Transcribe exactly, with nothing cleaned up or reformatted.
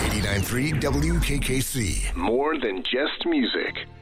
eighty-nine point three W K K C. More than just music.